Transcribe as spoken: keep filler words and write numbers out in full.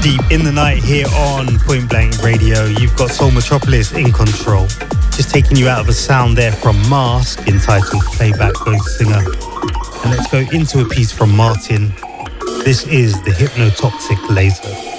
deep in the night here on Point Blank Radio. You've got Soul Metropolis in control. Just taking you out of a sound there from Mask entitled Playback Ghost Singer. And let's go into a piece from Martin. This is the Hypnotoxic Laser.